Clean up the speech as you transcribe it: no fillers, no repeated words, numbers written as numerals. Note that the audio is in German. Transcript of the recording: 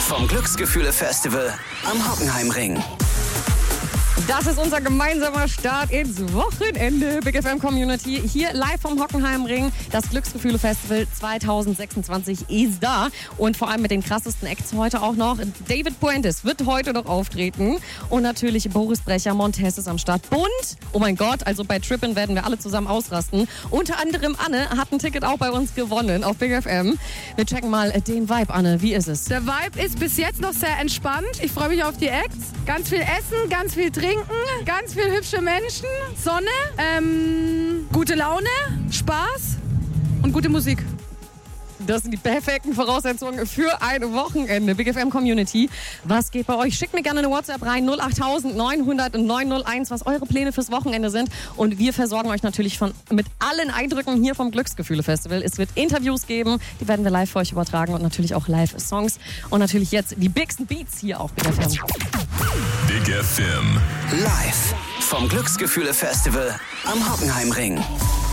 vom Glücksgefühle-Festival am Hockenheimring. Das ist unser gemeinsamer Start ins Wochenende. Big FM Community hier live vom Hockenheimring. Das Glücksgefühle-Festival 2026 ist da. Und vor allem mit den krassesten Acts heute auch noch. David Puentes wird heute noch auftreten. Und natürlich Boris Brecher, Montez ist am Start. Bunt, oh mein Gott, also bei Trippin werden wir alle zusammen ausrasten. Unter anderem Anne hat ein Ticket auch bei uns gewonnen auf Big FM. Wir checken mal den Vibe, Anne. Wie ist es? Der Vibe ist bis jetzt noch sehr entspannt. Ich freue mich auf die Acts. Ganz viel Essen, ganz viel Trinken, ganz viel hübsche Menschen, Sonne, gute Laune, Spaß und gute Musik. Das sind die perfekten Voraussetzungen für ein Wochenende. Big FM Community, was geht bei euch? Schickt mir gerne eine WhatsApp rein, 08000 900 901, was eure Pläne fürs Wochenende sind. Und wir versorgen euch natürlich mit allen Eindrücken hier vom Glücksgefühle-Festival. Es wird Interviews geben, die werden wir live für euch übertragen und natürlich auch Live-Songs. Und natürlich jetzt die bigsten Beats hier auf Big FM. Big FM. Live vom Glücksgefühle-Festival am Hockenheimring.